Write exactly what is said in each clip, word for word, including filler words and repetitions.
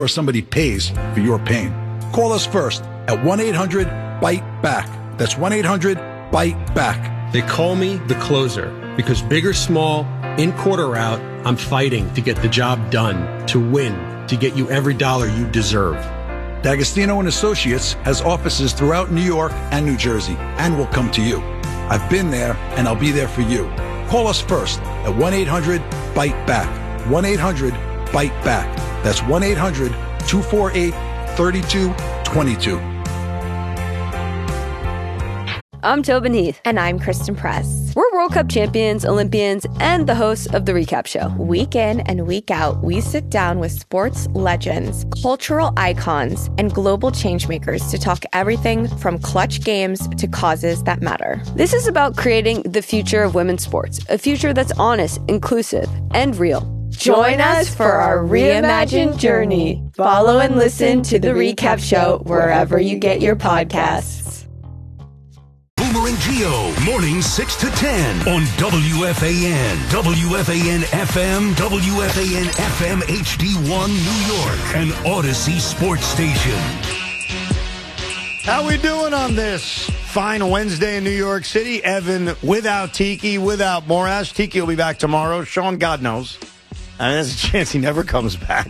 or somebody pays for your pain. Call us first at one eight hundred bite back. That's one eight hundred bite back. They call me the closer because big or small, in court or out, I'm fighting to get the job done, to win, to get you every dollar you deserve. D'Agostino and Associates has offices throughout New York and New Jersey and will come to you. I've been there and I'll be there for you. Call us first at one eight hundred bite back. one eight hundred bite back. That's one eight hundred two four eight three two two two. I'm Tobin Heath. And I'm Kristen Press. We're World Cup champions, Olympians, and the hosts of The Recap Show. Week in and week out, we sit down with sports legends, cultural icons, and global changemakers to talk everything from clutch games to causes that matter. This is about creating the future of women's sports, a future that's honest, inclusive, and real. Join us for our reimagined journey. Follow and listen to The Recap Show wherever you get your podcasts. Boomer and Gio, mornings six to ten on W F A N, W F A N F M, W F A N F M H D one New York, and Odyssey Sports Station. How we doing on this fine Wednesday in New York City? Evan without Tiki, without Morash. Tiki will be back tomorrow. Sean, God knows. I mean, there's a chance he never comes back.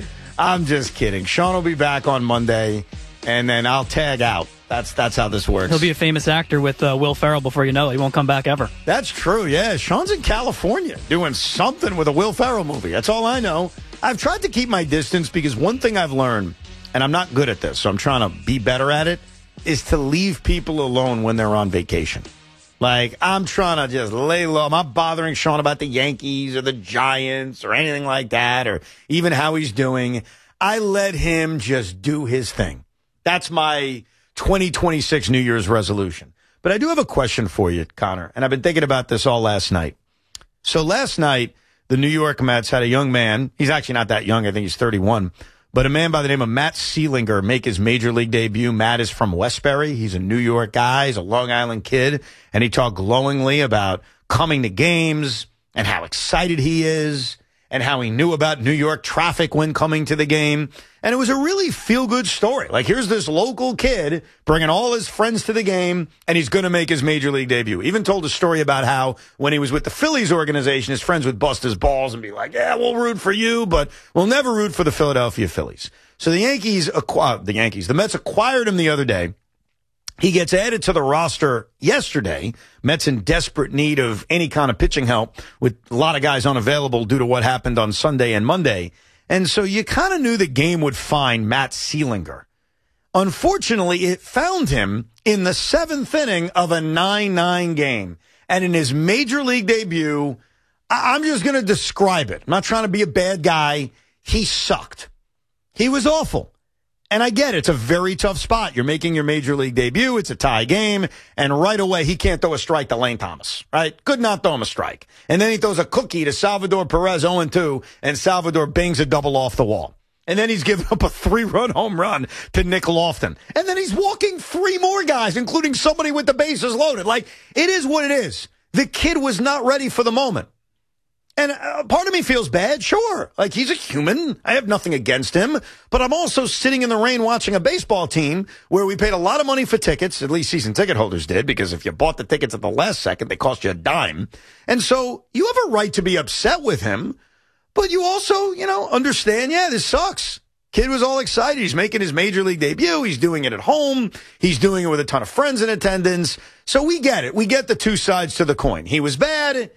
I'm just kidding. Sean will be back on Monday, and then I'll tag out. That's that's how this works. He'll be a famous actor with uh, Will Ferrell before you know it. He won't come back ever. That's true, yeah. Sean's in California doing something with a Will Ferrell movie. That's all I know. I've tried to keep my distance because one thing I've learned, and I'm not good at this, so I'm trying to be better at it, is to leave people alone when they're on vacation. Like, I'm trying to just lay low. I'm not bothering Sean about the Yankees or the Giants or anything like that, or even how he's doing. I let him just do his thing. That's my twenty twenty-six New Year's resolution. But I do have a question for you, Connor, and I've been thinking about this all last night. So last night, the New York Mets had a young man. He's actually not that young. I think he's thirty-one. But a man by the name of Matt Seelinger make his major league debut. Matt is from Westbury. He's a New York guy. He's a Long Island kid. And he talked glowingly about coming to games and how excited he is and how he knew about New York traffic when coming to the game. And it was a really feel-good story. Like, here's this local kid bringing all his friends to the game, and he's going to make his major league debut. Even told a story about how when he was with the Phillies organization, his friends would bust his balls and be like, yeah, we'll root for you, but we'll never root for the Philadelphia Phillies. So the Yankees, acqu- the Yankees, the Mets acquired him the other day. He gets added to the roster yesterday. Mets in desperate need of any kind of pitching help with a lot of guys unavailable due to what happened on Sunday and Monday. And so you kind of knew the game would find Matt Seelinger. Unfortunately, it found him in the seventh inning of a nine nine game. And in his major league debut, I- I'm just going to describe it. I'm not trying to be a bad guy. He sucked. He was awful. And I get it. It's a very tough spot. You're making your major league debut. It's a tie game. And right away, he can't throw a strike to Lane Thomas, right? Could not throw him a strike. And then he throws a cookie to Salvador Perez oh and two, and Salvador bangs a double off the wall. And then he's given up a three-run home run to Nick Lofton. And then he's walking three more guys, including somebody with the bases loaded. Like, it is what it is. The kid was not ready for the moment. And uh, part of me feels bad, sure. Like, he's a human. I have nothing against him. But I'm also sitting in the rain watching a baseball team where we paid a lot of money for tickets, at least season ticket holders did, because if you bought the tickets at the last second, they cost you a dime. And so you have a right to be upset with him, but you also, you know, understand, yeah, this sucks. Kid was all excited. He's making his major league debut. He's doing it at home. He's doing it with a ton of friends in attendance. So we get it. We get the two sides to the coin. He was bad,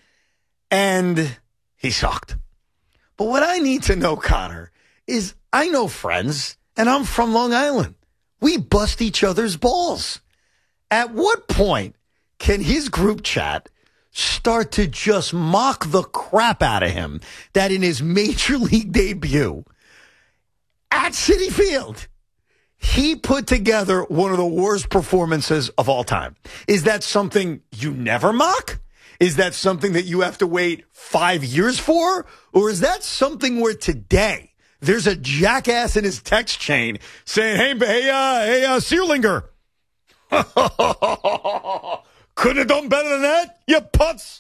and he sucked. But what I need to know, Connor, is I know friends, and I'm from Long Island. We bust each other's balls. At what point can his group chat start to just mock the crap out of him that in his major league debut at Citi Field, he put together one of the worst performances of all time? Is that something you never mock? Is that something that you have to wait five years for? Or is that something where today there's a jackass in his text chain saying, hey, hey, uh, hey, uh, Seelinger, couldn't have done better than that, you putz?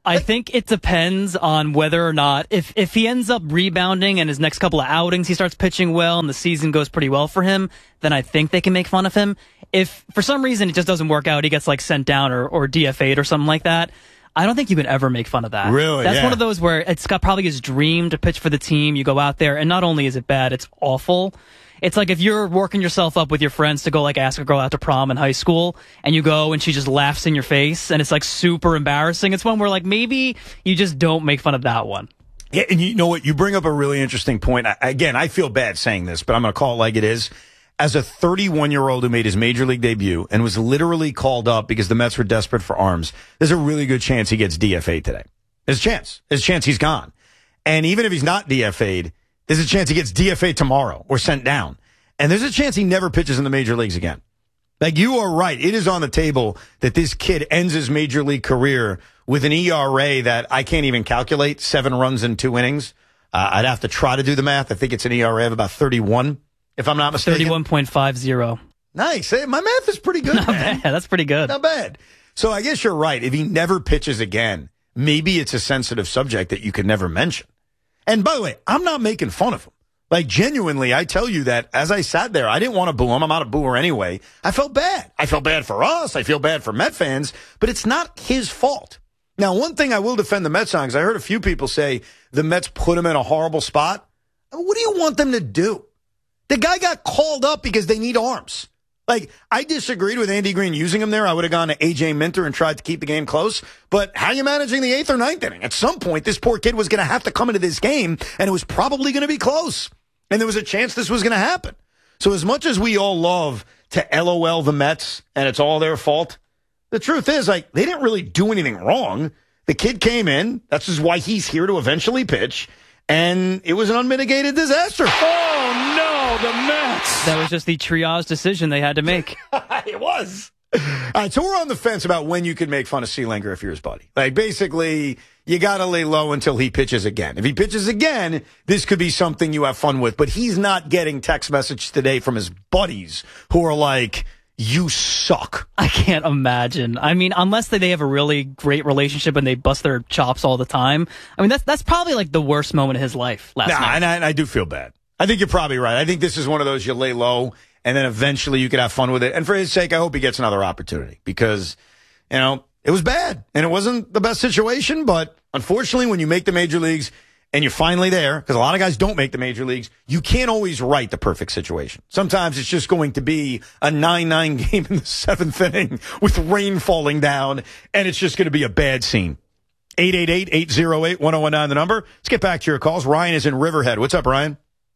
I think it depends on whether or not, if, if he ends up rebounding and his next couple of outings he starts pitching well and the season goes pretty well for him, then I think they can make fun of him. If for some reason it just doesn't work out, he gets like sent down or, or D F A'd or something like that, I don't think you can ever make fun of that. Really? That's yeah. one of those where it's got probably his dream to pitch for the team. You go out there, and not only is it bad, it's awful. It's like if you're working yourself up with your friends to go like ask a girl out to prom in high school, and you go and she just laughs in your face, and it's like super embarrassing. It's one where like maybe you just don't make fun of that one. Yeah, and you know what? You bring up a really interesting point. I, again, I feel bad saying this, but I'm going to call it like it is. As a thirty-one-year-old who made his major league debut and was literally called up because the Mets were desperate for arms, there's a really good chance he gets D F A'd today. There's a chance. There's a chance he's gone. And even if he's not D F A'd, there's a chance he gets D F A'd tomorrow or sent down. And there's a chance he never pitches in the major leagues again. Like, you are right. It is on the table that this kid ends his major league career with an E R A that I can't even calculate, seven runs in two innings. Uh, I'd have to try to do the math. I think it's an E R A of about thirty-one, if I'm not mistaken. thirty-one point five oh. Nice. Hey, my math is pretty good, Not man. bad. That's pretty good. Not bad. So I guess you're right. If he never pitches again, maybe it's a sensitive subject that you could never mention. And by the way, I'm not making fun of him. Like, genuinely, I tell you that as I sat there, I didn't want to boo him. I'm not a booer anyway. I felt bad. I felt bad for us. I feel bad for Met fans, but it's not his fault. Now, one thing I will defend the Mets on, because I heard a few people say the Mets put him in a horrible spot. What do you want them to do? The guy got called up because they need arms. Like, I disagreed with Andy Green using him there. I would have gone to A J Minter and tried to keep the game close. But how are you managing the eighth or ninth inning? At some point, this poor kid was going to have to come into this game, and it was probably going to be close. And there was a chance this was going to happen. So as much as we all love to LOL the Mets, and it's all their fault, the truth is, like, they didn't really do anything wrong. The kid came in. That's just why he's here to eventually pitch. And it was an unmitigated disaster. Oh, no, the Mets. That was just the triage decision they had to make. It was. All right, so we're on the fence about when you can make fun of Sealanger if you're his buddy. Like, basically, you got to lay low until he pitches again. If he pitches again, this could be something you have fun with. But he's not getting text messages today from his buddies who are like, you suck. I can't imagine. I mean, unless they, they have a really great relationship and they bust their chops all the time. I mean, that's that's probably like the worst moment of his life last nah, night. And I, and I do feel bad. I think you're probably right. I think this is one of those you lay low, and then eventually you could have fun with it. And for his sake, I hope he gets another opportunity because, you know, it was bad. And it wasn't the best situation, but unfortunately, when you make the major leagues and you're finally there, because a lot of guys don't make the major leagues, you can't always write the perfect situation. Sometimes it's just going to be a nine nine game in the seventh inning with rain falling down, and it's just going to be a bad scene. eight eight eight, eight oh eight, one oh one nine, the number. Let's get back to your calls. Ryan is in Riverhead. What's up, Ryan?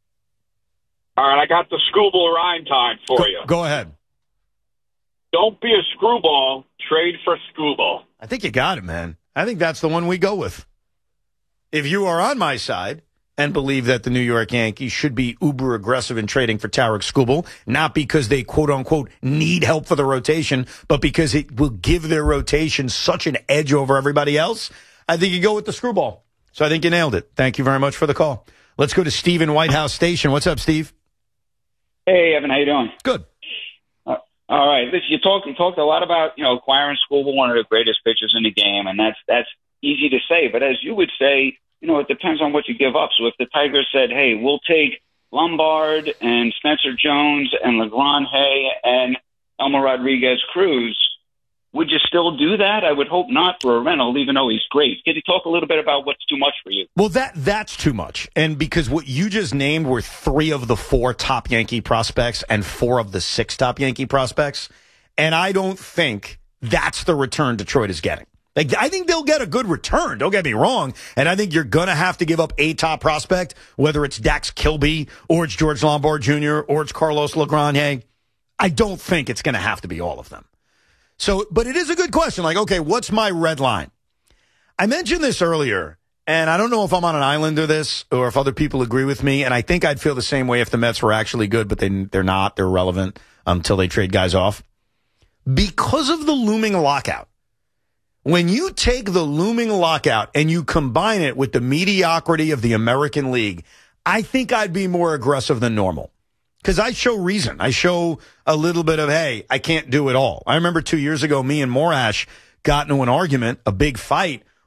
All right, I got the screwball rhyme time for Go, you. go ahead. Don't be a screwball, trade for screwball. I think you got it, man. I think that's the one we go with. If you are on my side and believe that the New York Yankees should be uber aggressive in trading for Tarek Skubal, not because they quote unquote need help for the rotation, but because it will give their rotation such an edge over everybody else, I think you go with the screwball. So I think you nailed it. Thank you very much for the call. Let's go to Steve in White House Station. What's up, Steve? Hey, Evan, how you doing? Good. Uh, all right. Listen, you talked you talked a lot about, you know, acquiring Skubal, one of the greatest pitchers in the game, and that's that's easy to say. But as you would say, you know, it depends on what you give up. So if the Tigers said, hey, we'll take Lombard and Spencer Jones and LeGrand-Hay and Elmer Rodriguez-Cruz, would you still do that? I would hope not for a rental, even though he's great. Can you talk a little bit about what's too much for you? Well, that that's too much. And because what you just named were three of the four top Yankee prospects and four of the six top Yankee prospects. And I don't think that's the return Detroit is getting. Like, I think they'll get a good return. Don't get me wrong. And I think you're going to have to give up a top prospect, whether it's Dax Kilby or it's George Lombard Junior or it's Carlos LeGrand-Hay. I don't think it's going to have to be all of them. So, but it is a good question. Like, okay, what's my red line? I mentioned this earlier, and I don't know if I'm on an island or this or if other people agree with me. And I think I'd feel the same way if the Mets were actually good, but they, they're not. They're irrelevant until they trade guys off. Because of the looming lockout. When you take the looming lockout and you combine it with the mediocrity of the American League, I think I'd be more aggressive than normal. Because I show reason. I show a little bit of, hey, I can't do it all. I remember two years ago, me and Morash got into an argument, a big fight,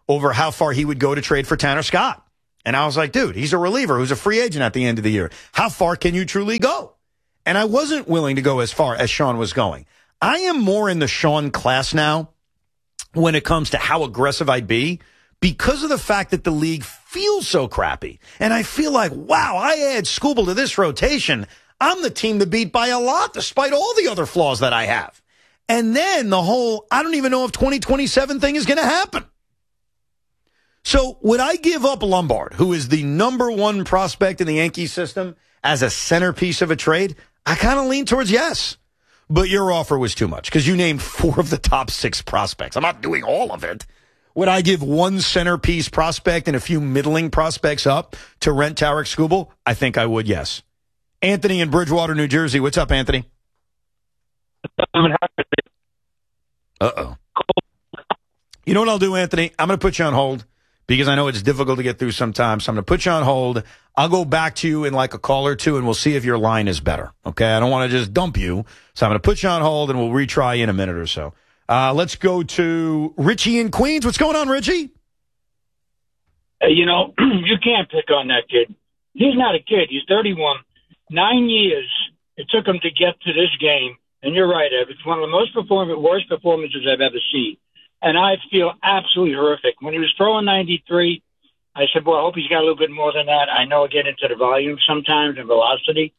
over how far he would go to trade for Tanner Scott. And I was like, dude, he's a reliever who's a free agent at the end of the year. How far can you truly go? And I wasn't willing to go as far as Sean was going. I am more in the Sean class now when it comes to how aggressive I'd be because of the fact that the league feels so crappy. And I feel like, wow, I add Skubal to this rotation. I'm the team to beat by a lot despite all the other flaws that I have. And then the whole, I don't even know if twenty twenty-seven thing is going to happen. So would I give up Lombard, who is the number one prospect in the Yankee system, as a centerpiece of a trade? I kind of lean towards yes. But your offer was too much because you named four of the top six prospects. I'm not doing all of it. Would I give one centerpiece prospect and a few middling prospects up to rent Tarik Skubal? I think I would, yes. Anthony in Bridgewater, New Jersey. What's up, Anthony? Uh-oh. You know what I'll do, Anthony? I'm going to put you on hold because I know it's difficult to get through sometimes. So I'm going to put you on hold. I'll go back to you in like a call or two, and we'll see if your line is better. Okay? I don't want to just dump you. So I'm going to put you on hold, and we'll retry you in a minute or so. Uh, let's go to Richie in Queens. What's going on, Richie? Uh, you know, you can't pick on that kid. He's not a kid. He's thirty-one. Nine years it took him to get to this game. And you're right, Ev. It's one of the most perform- worst performances I've ever seen. And I feel absolutely horrific. When he was throwing ninety-three, I said, boy, I hope he's got a little bit more than that. I know I get into the volume sometimes and velocity.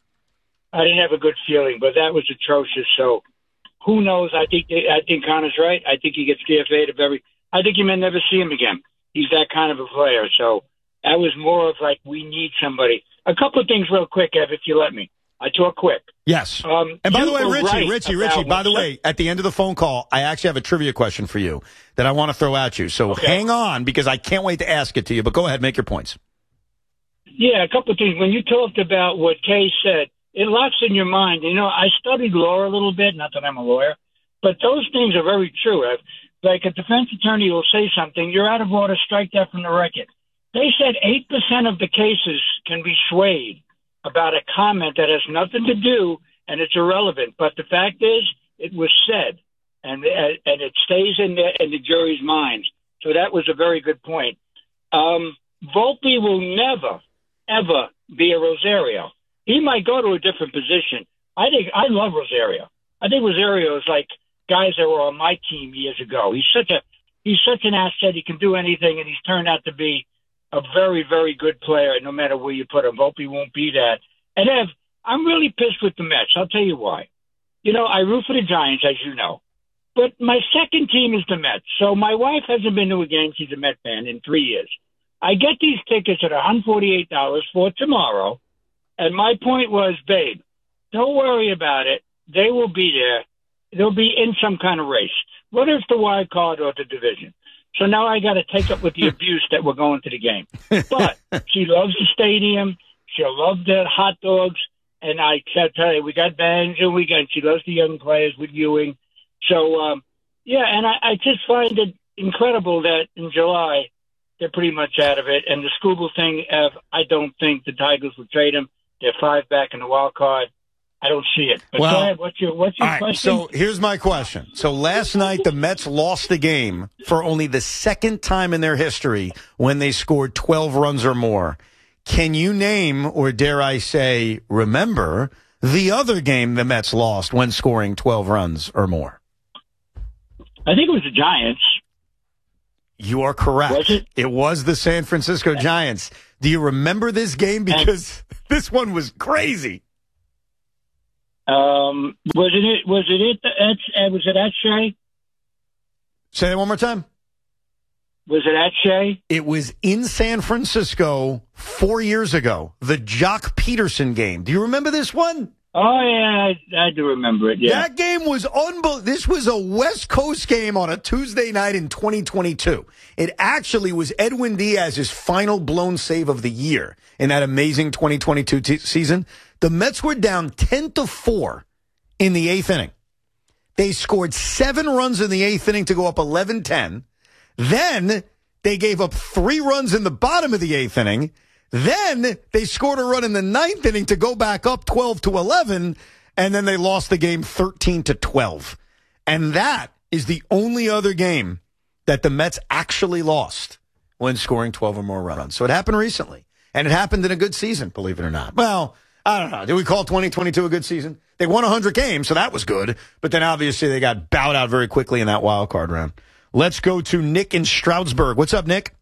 I didn't have a good feeling, but that was atrocious. So who knows? I think I think Connor's right. I think he gets D F A'd of every. I think you may never see him again. He's that kind of a player. So that was more of like we need somebody. A couple of things real quick, Ev, if you let me. I talk quick. Yes. Um, and by the way, Richie, right Richie, Richie, by the way, at the end of the phone call, I actually have a trivia question for you that I want to throw at you. So okay. Hang on because I can't wait to ask it to you. But go ahead, make your points. Yeah, a couple of things. When you talked about what Kay said, it locks in your mind. You know, I studied law a little bit, not that I'm a lawyer, but those things are very true. Like a defense attorney will say something, you're out of order, strike that from the record. They said eight percent of the cases can be swayed about a comment that has nothing to do and it's irrelevant. But the fact is, it was said, and and it stays in the, in the jury's minds. So that was a very good point. Um, Volpe will never, ever be a Rosario. He might go to a different position. I think I love Rosario. I think Rosario is like guys that were on my team years ago. He's such a he's such an asset. He can do anything, and he's turned out to be a very, very good player, no matter where you put him. Volpe won't be that. And Ev, I'm really pissed with the Mets. I'll tell you why. You know, I root for the Giants, as you know. But my second team is the Mets. So my wife hasn't been to a game. She's a Met fan in three years. I get these tickets at one hundred forty-eight dollars for tomorrow. And my point was, babe, don't worry about it. They will be there. They'll be in some kind of race, whether it's the wild card or the division. So now I got to take up with the abuse that we're going to the game. But she loves the stadium. She'll love the hot dogs. And I can't tell you, we got bangs and we got, she loves the young players with Ewing. So, um, yeah, and I, I just find it incredible that in July they're pretty much out of it. And the Skubal thing, Ev, I don't think the Tigers will trade him. They're five back in the wild card. I don't see it. But well, go ahead. What's your, what's your all right, question? So here's my question. So last night the Mets lost the game for only the second time in their history when they scored twelve runs or more. Can you name, or dare I say, remember, the other game the Mets lost when scoring twelve runs or more? I think it was the Giants. You are correct. Was it? It was the San Francisco Giants. Do you remember this game? Because and, this one was crazy. Um, was it, was it, it, at, was it at Shea? Say that one more time. Was it at Shea? It was in San Francisco four years ago. The Jock Peterson game. Do you remember this one? Oh, yeah, I, I do remember it, yeah. That game was unbelievable. This was a West Coast game on a Tuesday night in twenty twenty-two. It actually was Edwin Diaz's final blown save of the year in that amazing twenty twenty-two t- season. The Mets were down ten to four in the eighth inning. They scored seven runs in the eighth inning to go up eleven ten. Then they gave up three runs in the bottom of the eighth inning. Then they scored a run in the ninth inning to go back up twelve to eleven, and then they lost the game thirteen to twelve. And that is the only other game that the Mets actually lost when scoring twelve or more runs. So it happened recently. And it happened in a good season, believe it or not. Well, I don't know. Did we call twenty twenty-two a good season? They won one hundred games, so that was good. But then obviously they got bowed out very quickly in that wild card round. Let's go to Nick in Stroudsburg. What's up, Nick?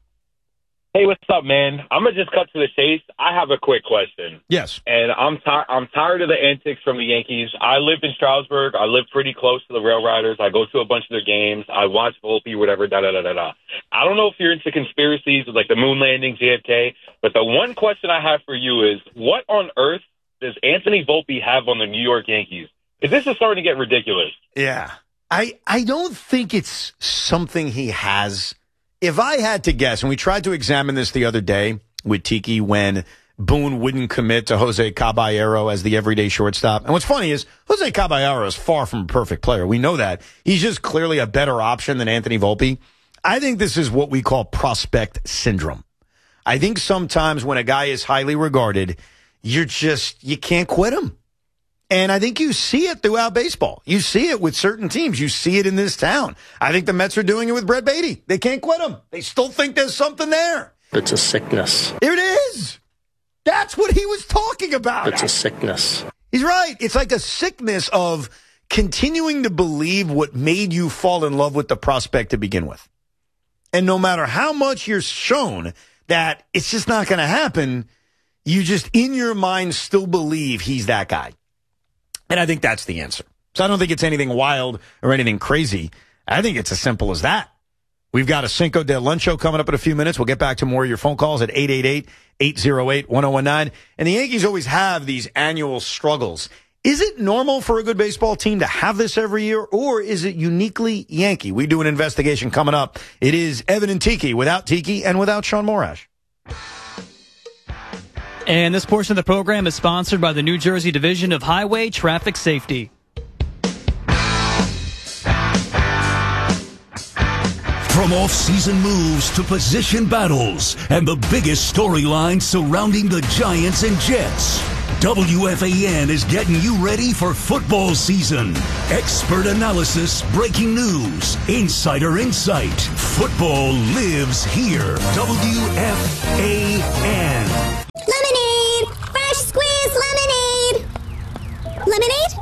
Hey, what's up, man? I'm gonna just cut to the chase. I have a quick question. Yes. And I'm tired. I'm tired of the antics from the Yankees. I live in Stroudsburg. I live pretty close to the Rail Riders. I go to a bunch of their games. I watch Volpe, whatever. Da da da da da. I don't know if you're into conspiracies with like the moon landing, J F K. But the one question I have for you is, what on earth does Anthony Volpe have on the New York Yankees? Because this is starting to get ridiculous. Yeah. I I don't think it's something he has. If I had to guess, and we tried to examine this the other day with Tiki when Boone wouldn't commit to Jose Caballero as the everyday shortstop. And what's funny is Jose Caballero is far from a perfect player. We know that. He's just clearly a better option than Anthony Volpe. I think this is what we call prospect syndrome. I think sometimes when a guy is highly regarded, you're just, you can't quit him. And I think you see it throughout baseball. You see it with certain teams. You see it in this town. I think the Mets are doing it with Brett Beatty. They can't quit him. They still think there's something there. It's a sickness. Here it is. That's what he was talking about. It's a sickness. He's right. It's like a sickness of continuing to believe what made you fall in love with the prospect to begin with. And no matter how much you're shown that it's just not going to happen, you just in your mind still believe he's that guy. And I think that's the answer. So I don't think it's anything wild or anything crazy. I think it's as simple as that. We've got a Cinco de Luncho coming up in a few minutes. We'll get back to more of your phone calls at eight eight eight, eight oh eight, one oh one nine. And the Yankees always have these annual struggles. Is it normal for a good baseball team to have this every year, or is it uniquely Yankee? We do an investigation coming up. It is Evan and Tiki, without Tiki and without Sean Morash. And this portion of the program is sponsored by the New Jersey Division of Highway Traffic Safety. From off-season moves to position battles and the biggest storylines surrounding the Giants and Jets, W F A N is getting you ready for football season. Expert analysis, breaking news, insider insight. Football lives here. W F A N. Lemonade! Fresh squeezed lemonade! Lemonade?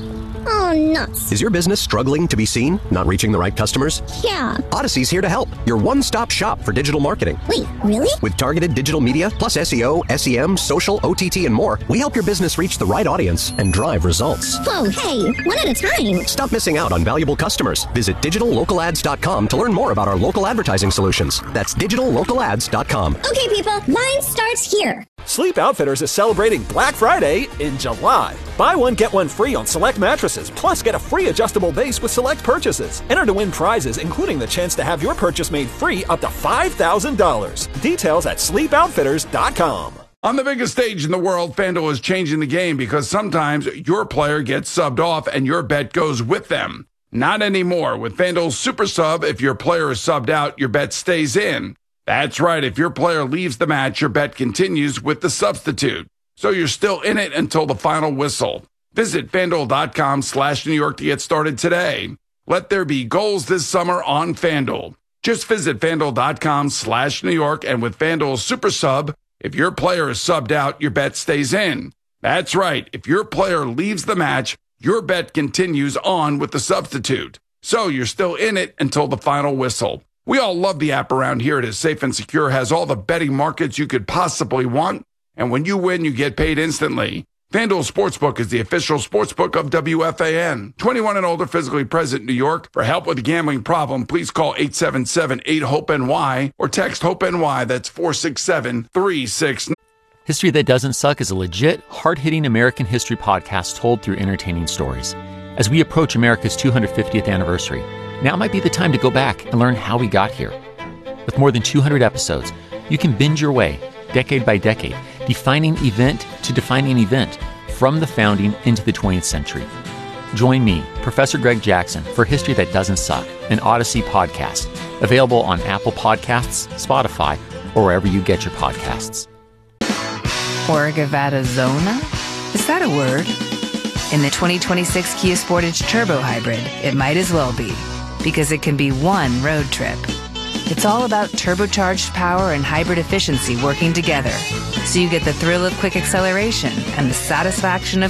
Oh, nuts. Is your business struggling to be seen? Not reaching the right customers? Yeah. Odyssey's here to help. Your one-stop shop for digital marketing. Wait, really? With targeted digital media, plus S E O, S E M, social, O T T, and more, we help your business reach the right audience and drive results. Whoa, hey, one at a time. Stop missing out on valuable customers. Visit digital local ads dot com to learn more about our local advertising solutions. That's digital local ads dot com. Okay, people, mine starts here. Sleep Outfitters is celebrating Black Friday in July. Buy one, get one free on select mattresses, plus get a free adjustable base with select purchases. Enter to win prizes, including the chance to have your purchase made free up to five thousand dollars. Details at sleep outfitters dot com. On the biggest stage in the world, FanDuel is changing the game because sometimes your player gets subbed off and your bet goes with them. Not anymore. With FanDuel's Super Sub, if your player is subbed out, your bet stays in. That's right. If your player leaves the match, your bet continues with the substitute. So you're still in it until the final whistle. Visit FanDuel.com slash New York to get started today. Let there be goals this summer on FanDuel. Just visit FanDuel.com slash New York, and with FanDuel's Super Sub, if your player is subbed out, your bet stays in. That's right. If your player leaves the match, your bet continues on with the substitute. So you're still in it until the final whistle. We all love the app around here. It is safe and secure, has all the betting markets you could possibly want. And when you win, you get paid instantly. FanDuel Sportsbook is the official sportsbook of W F A N. twenty-one and older, physically present in New York. For help with a gambling problem, please call eight seven seven, eight, HOPE N Y or text HOPE-N Y. That's four six seven, three six nine. History That Doesn't Suck is a legit, hard-hitting American history podcast told through entertaining stories. As we approach America's two hundred fiftieth anniversary, now might be the time to go back and learn how we got here. With more than two hundred episodes, you can binge your way, decade by decade, defining event to defining event, from the founding into the twentieth century. Join me, Professor Greg Jackson, for History That Doesn't Suck, an Odyssey podcast, available on Apple Podcasts, Spotify, or wherever you get your podcasts. Orgavada Zona? Is that a word? In the twenty twenty-six Kia Sportage Turbo Hybrid, it might as well be, because it can be one road trip. It's all about turbocharged power and hybrid efficiency working together. So you get the thrill of quick acceleration and the satisfaction of